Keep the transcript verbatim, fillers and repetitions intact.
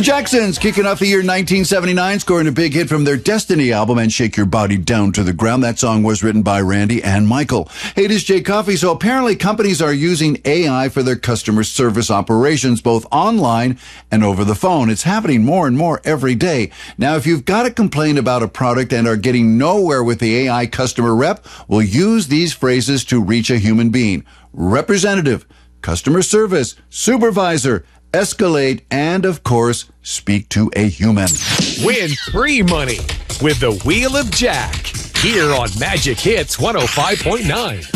Jacksons kicking off the year nineteen seventy-nine, scoring a big hit from their Destiny album and Shake Your Body Down to the Ground. That song was written by Randy and Michael. Hey, it is Jay Coffey. So apparently companies are using A I for their customer service operations, both online and over the phone. It's happening more and more every day. Now, if you've got a complaint about a product and are getting nowhere with the A I customer rep, we'll use these phrases to reach a human being. Representative, customer service, supervisor, escalate, and, of course, speak to a human. Win free money with the Wheel of Jack here on Magic Hits one oh five point nine.